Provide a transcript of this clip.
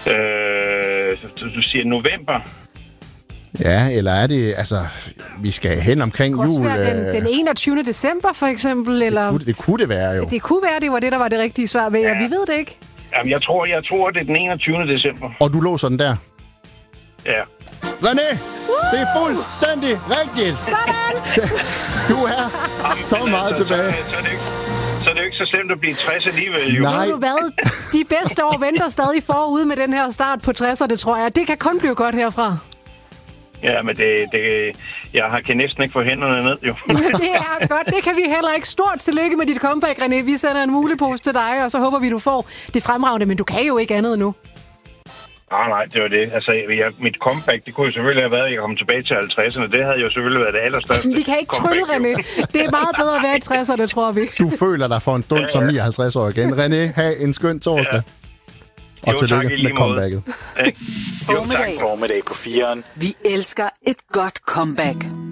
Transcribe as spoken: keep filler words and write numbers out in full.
Øh, du, du siger november. Ja, eller er det, altså, vi skal hen omkring jul. Den, den enogtyvende december, for eksempel, eller... Det kunne det, kunne det være, jo. Det kunne være, det var det, der var det rigtige svar ved, ja. Vi ved det ikke. Jamen, jeg tror, jeg tror, det er den enogtyvende december. Og du låser den der? Ja. René, det er fuldstændig rigtigt. Sådan! Du er så meget altså, tilbage. Så, så, er det ikke, så er det jo ikke så slemt at blive tres alligevel, jo. Nej. Ved du hvad? De bedste år venter stadig forude med den her start på tresserne, tror jeg. Det kan kun blive godt herfra. Ja, men det, det, jeg har, kan næsten ikke få hænderne ned, jo. Det er godt. Det kan vi heller ikke. Stort tillykke med dit comeback, René. Vi sender en mulepose til dig, og så håber vi, du får det fremragende. Men du kan jo ikke andet nu. Ah, nej, det var det. Altså, jeg, mit comeback, det kunne jo selvfølgelig have været, at jeg kom tilbage til halvtredserne. Det havde jo selvfølgelig været det allerstørste. Vi kan ikke trylle, René. Det er meget bedre at være i tresserne, tror vi. Du føler dig for en stund ja, ja. som nioghalvtreds år igen. René, have en skøn torsdag. Ja. Og jo, tillykke med comebacket. Formiddag. Formiddag på fireren. Vi elsker et godt comeback.